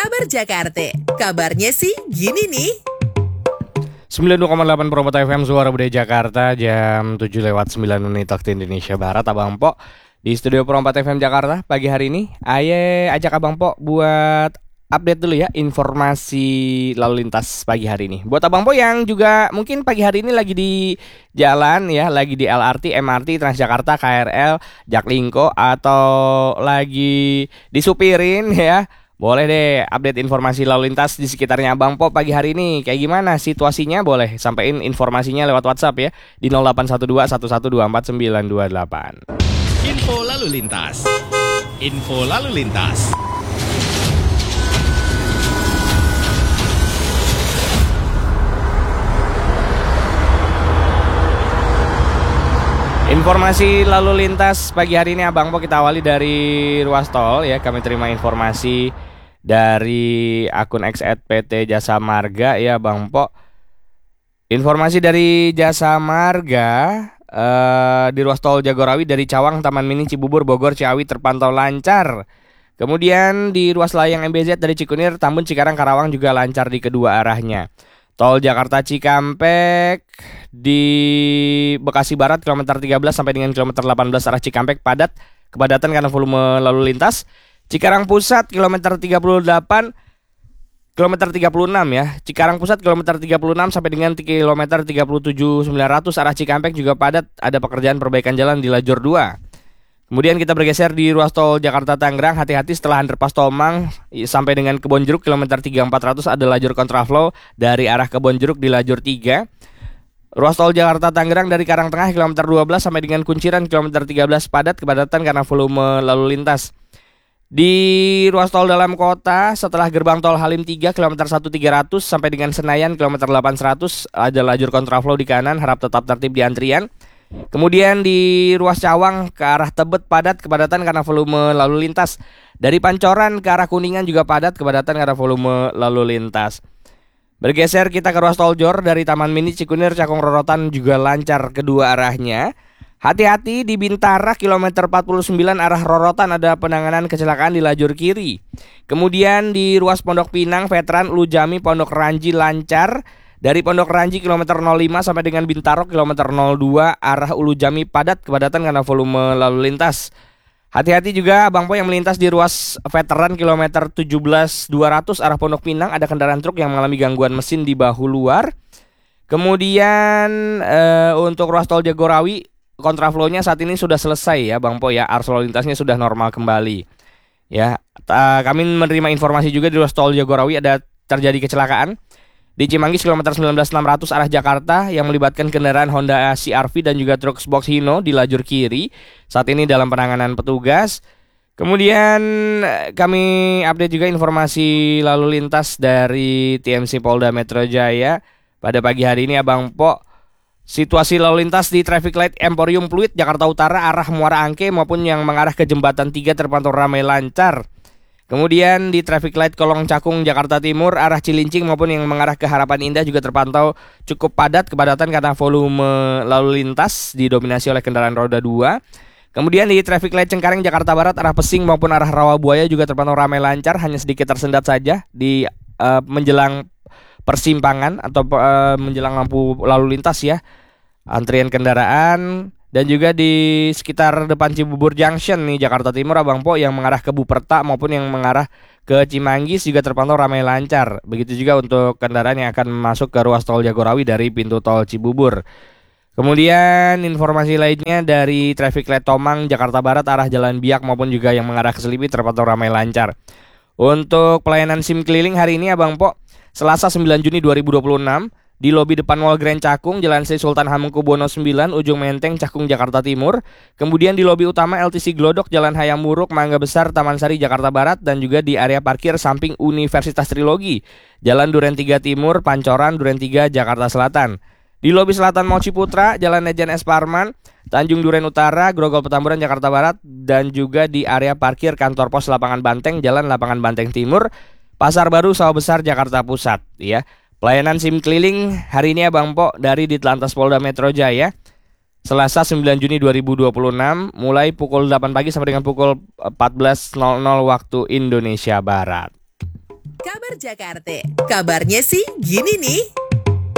Kabar Jakarta. Kabarnya sih gini nih. 92,8 Promoto FM Suara Budaya Jakarta. Jam 7:09 waktu Indonesia Barat. Abang Po di studio Pro 4 FM Jakarta pagi hari ini. Aye ajak Abang Po buat update dulu ya informasi lalu lintas pagi hari ini. Buat Abang Po yang juga mungkin pagi hari ini lagi di jalan ya, lagi di LRT, MRT, Transjakarta, KRL, Jaklingko, atau lagi disupirin ya, boleh deh update informasi lalu lintas di sekitarnya Abang Po pagi hari ini. Kayak gimana situasinya, boleh sampein informasinya lewat WhatsApp ya di 0812 1124 928. Info lalu lintas. Info lalu lintas. Informasi lalu lintas pagi hari ini Abang Po kita awali dari ruas tol ya. Kami terima informasi dari akun X @PT Jasa Marga ya Bang Po. Informasi dari Jasa Marga di ruas tol Jagorawi dari Cawang, Taman Mini, Cibubur, Bogor, Ciawi terpantau lancar. Kemudian di ruas layang MBZ dari Cikunir, Tambun, Cikarang, Karawang juga lancar di kedua arahnya. Tol Jakarta Cikampek di Bekasi Barat kilometer 13 sampai dengan kilometer 18 arah Cikampek padat, kepadatan karena volume lalu lintas. Cikarang Pusat kilometer 38 kilometer 36 ya. Cikarang Pusat kilometer 36 sampai dengan kilometer 37 900 arah Cikampek juga padat, ada pekerjaan perbaikan jalan di lajur 2. Kemudian kita bergeser di ruas tol Jakarta Tangerang, hati-hati setelah underpass Tomang sampai dengan Kebonjeruk kilometer 3400 ada lajur kontraflow dari arah Kebonjeruk di lajur 3. Ruas tol Jakarta Tangerang dari Karangtengah kilometer 12 sampai dengan Kunciran kilometer 13 padat, kepadatan karena volume lalu lintas. Di ruas tol dalam kota setelah gerbang tol Halim 3 kilometer 1300 sampai dengan Senayan kilometer 800 ada lajur kontraflow di kanan, harap tetap tertib di antrian. Kemudian di ruas Cawang ke arah Tebet padat, kepadatan karena volume lalu lintas. Dari Pancoran ke arah Kuningan juga padat, kepadatan karena volume lalu lintas. Bergeser kita ke ruas tol Jor dari Taman Mini, Cikunir, Cakung, Rorotan juga lancar kedua arahnya. Hati-hati di Bintara kilometer 49 arah Rorotan ada penanganan kecelakaan di lajur kiri. Kemudian di ruas Pondok Pinang, Veteran, Ulu Jami, Pondok Ranji lancar. Dari Pondok Ranji kilometer 05 sampai dengan Bintaro kilometer 02 arah Ulu Jami padat, kepadatan karena volume lalu lintas. Hati-hati juga Abang Po yang melintas di ruas Veteran kilometer 17.200 arah Pondok Pinang, ada kendaraan truk yang mengalami gangguan mesin di bahu luar. Kemudian untuk ruas tol Jagorawi kontraflow-nya saat ini sudah selesai ya Bang Po ya, arus lalu lintasnya sudah normal kembali. Ya, kami menerima informasi juga di ruas tol Jagorawi ada terjadi kecelakaan di Cimanggis kilometer 19.600 arah Jakarta yang melibatkan kendaraan Honda CR-V dan juga truk box Hino di lajur kiri. Saat ini dalam penanganan petugas. Kemudian kami update juga informasi lalu lintas dari TMC Polda Metro Jaya pada pagi hari ini Abang Po. Situasi lalu lintas di traffic light Emporium Pluit Jakarta Utara arah Muara Angke maupun yang mengarah ke Jembatan 3 terpantau ramai lancar. Kemudian di traffic light Kolong Cakung Jakarta Timur arah Cilincing maupun yang mengarah ke Harapan Indah juga terpantau cukup padat, kepadatan karena volume lalu lintas didominasi oleh kendaraan roda 2. Kemudian di traffic light Cengkareng Jakarta Barat arah Pesing maupun arah Rawabuaya juga terpantau ramai lancar, hanya sedikit tersendat saja di menjelang persimpangan atau menjelang lampu lalu lintas ya. Antrian kendaraan. Dan juga di sekitar depan Cibubur Junction nih Jakarta Timur Abang Po yang mengarah ke Buperta maupun yang mengarah ke Cimanggis juga terpantau ramai lancar. Begitu juga untuk kendaraan yang akan masuk ke ruas tol Jagorawi dari pintu tol Cibubur. Kemudian informasi lainnya dari traffic light Tomang Jakarta Barat arah Jalan Biak maupun juga yang mengarah ke Selipi terpantau ramai lancar. Untuk pelayanan SIM keliling hari ini Abang Po, Selasa 9 Juni 2026 di lobi depan Mall Grand Cakung, Jalan Sri Sultan Hamengkubuwono 9, Ujung Menteng, Cakung, Jakarta Timur. Kemudian di lobi utama LTC Glodok, Jalan Hayam Wuruk, Mangga Besar, Taman Sari, Jakarta Barat. Dan juga di area parkir samping Universitas Trilogi, Jalan Duren 3 Timur, Pancoran, Duren 3, Jakarta Selatan. Di lobi selatan Mall Ciputra, Jalan Lejen S. Parman, Tanjung Duren Utara, Grogol Petamburan, Jakarta Barat. Dan juga di area parkir kantor pos Lapangan Banteng, Jalan Lapangan Banteng Timur, Pasar Baru, Sawah Besar, Jakarta Pusat ya. Pelayanan SIM keliling hari ini Abang Po dari Ditlantas Polda Metro Jaya Selasa 9 Juni 2026 mulai pukul 8 pagi sampai dengan pukul 14.00 waktu Indonesia Barat. Kabar Jakarta. Kabarnya sih gini nih.